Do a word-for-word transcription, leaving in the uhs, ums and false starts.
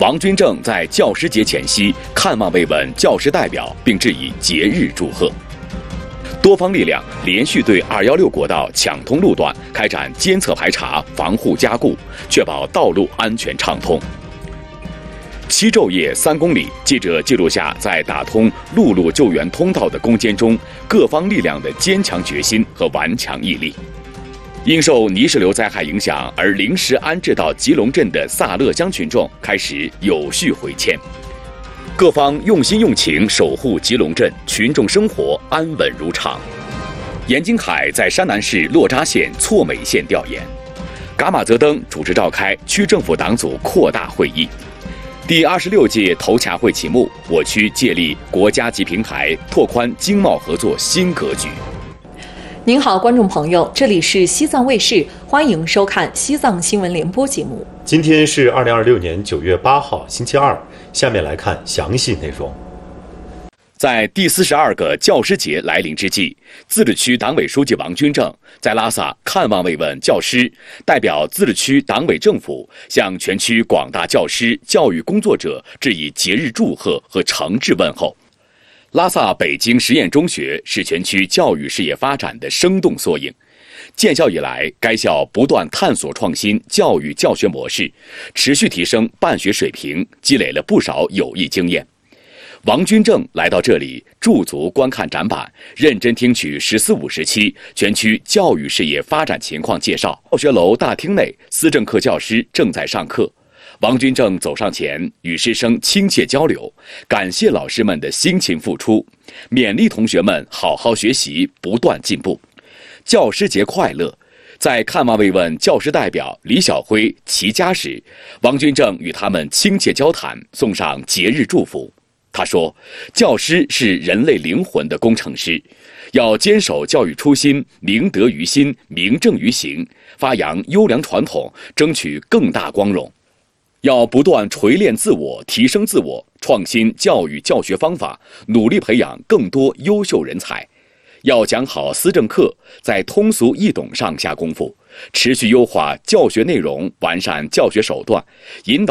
王军正在教师节前夕看望慰问教师代表，并致以节日祝贺。多方力量连续对二一六国道抢通路段开展监测排查、防护加固，确保道路安全畅通。七昼夜三公里，记者记录下在打通陆路救援通道的攻坚中，各方力量的坚强决心和顽强毅力。因受泥石流灾害影响而临时安置到吉隆镇的萨勒江群众开始有序回迁，各方用心用情守护吉隆镇，群众生活安稳如常。严金海在山南市洛扎县错美县调研，噶玛泽登主持召开区政府党组扩大会议。第二十六届头卡会启幕，我区借力国家级平台，拓宽经贸合作新格局。 您好，观众朋友，这里是西藏卫视，欢迎收看西藏新闻联播节目。 今天是二零二六年九月八号，星期二。下面来看详细内容。 在第四十二个教师节来临之际，自治区党委书记王军正在拉萨看望慰问教师，代表自治区党委政府向全区广大教师、教育工作者致以节日祝贺和诚挚问候。拉萨北京实验中学是全区教育事业发展的生动缩影。建校以来，该校不断探索创新教育教学模式，持续提升办学水平，积累了不少有益经验。王军正来到这里驻足观看展板，认真听取“十四五”时期全区教育事业发展情况介绍。教学楼大厅内，思政课教师正在上课。王军正走上前，与师生亲切交流，感谢老师们的辛勤付出，勉励同学们好好学习，不断进步。教师节快乐！在看望慰问教师代表李晓辉、齐家时，王军正与他们亲切交谈，送上节日祝福。他说，教师是人类灵魂的工程师，要坚守教育初心，明德于心，明正于行，发扬优良传统，争取更大光荣。要不断锤炼自我，提升自我，创新教育教学方法，努力培养更多优秀人才。要讲好思政课，在通俗易懂上下功夫，持续优化教学内容，完善教学手段，引导